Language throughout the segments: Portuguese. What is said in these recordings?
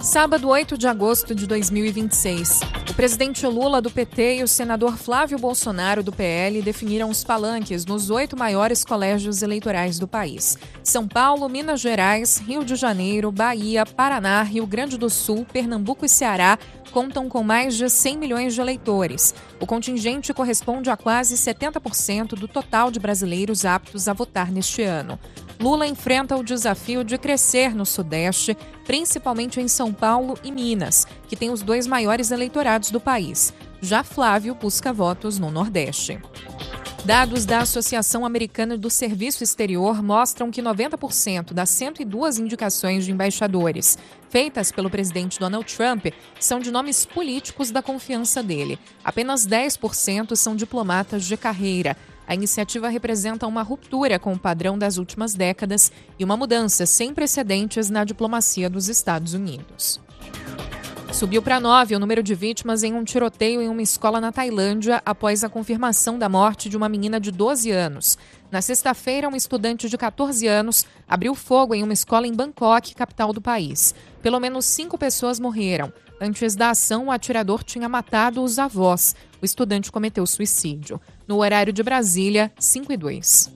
Sábado, 8 de agosto de 2026. O presidente Lula, do PT, e o senador Flávio Bolsonaro, do PL, definiram os palanques nos 8 maiores colégios eleitorais do país. São Paulo, Minas Gerais, Rio de Janeiro, Bahia, Paraná, Rio Grande do Sul, Pernambuco e Ceará contam com mais de 100 milhões de eleitores. O contingente corresponde a quase 70% do total de brasileiros aptos a votar neste ano. Lula enfrenta o desafio de crescer no Sudeste, principalmente em São Paulo e Minas, que têm os 2 maiores eleitorados do país. Já Flávio busca votos no Nordeste. Dados da Associação Americana do Serviço Exterior mostram que 90% das 102 indicações de embaixadores feitas pelo presidente Donald Trump são de nomes políticos da confiança dele. Apenas 10% são diplomatas de carreira. A iniciativa representa uma ruptura com o padrão das últimas décadas e uma mudança sem precedentes na diplomacia dos Estados Unidos. Subiu para 9 o número de vítimas em um tiroteio em uma escola na Tailândia após a confirmação da morte de uma menina de 12 anos. Na sexta-feira, um estudante de 14 anos abriu fogo em uma escola em Bangkok, capital do país. Pelo menos 5 pessoas morreram. Antes da ação, o atirador tinha matado os avós. O estudante cometeu suicídio. No horário de Brasília, 5:02.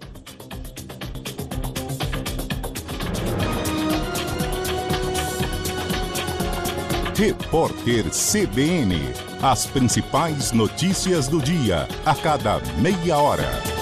Repórter CBN. As principais notícias do dia, a cada meia hora.